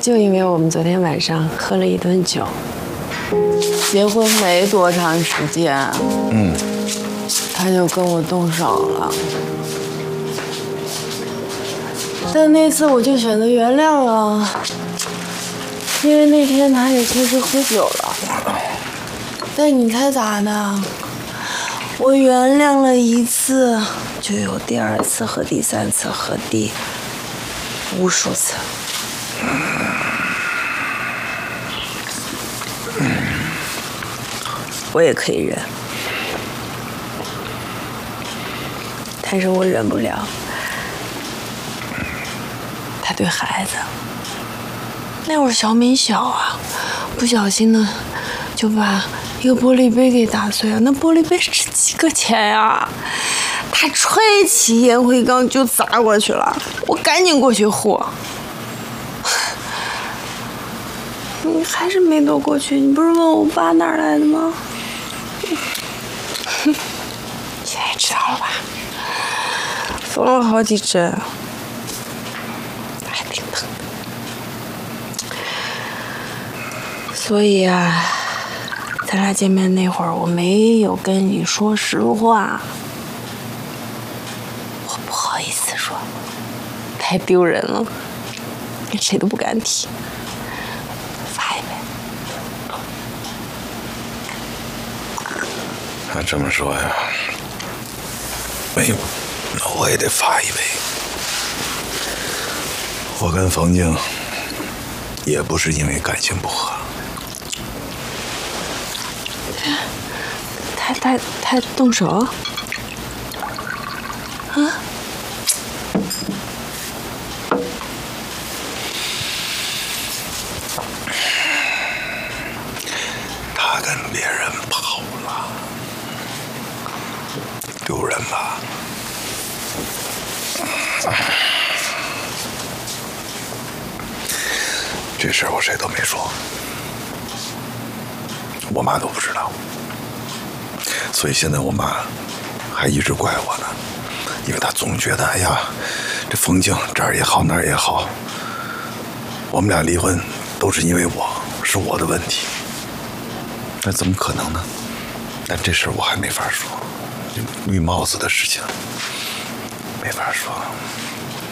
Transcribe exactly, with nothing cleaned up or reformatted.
就因为我们昨天晚上喝了一顿酒，结婚没多长时间，嗯，他就跟我动手了。但那次我就选择原谅了，因为那天他也确实喝酒了。但你猜咋的？我原谅了一次，就有第二次和第三次和第无数次。我也可以忍，但是我忍不了他对孩子。那会儿小敏小啊，不小心呢就把一个玻璃杯给打碎了。那玻璃杯值几个钱呀？他吹起烟灰缸就砸过去了，我赶紧过去护。你还是没躲过去，你不是问我爸哪儿来的吗？现在知道了吧？缝了好几针，还挺疼的。所以啊，咱俩见面那会儿，我没有跟你说实话，我不好意思说，太丢人了，跟谁都不敢提。发一杯。 那这么说呀，没有，那我也得发一杯。我跟冯静也不是因为感情不和。 他他他动手啊？ 他跟别人跑了，丢人吧？这事儿我谁都没说，我妈都不知道，所以现在我妈还一直怪我呢，因为她总觉得，哎呀，这冯静这儿也好那儿也好，我们俩离婚都是因为我，是我的问题。那怎么可能呢？但这事儿我还没法说，绿帽子的事情没法说。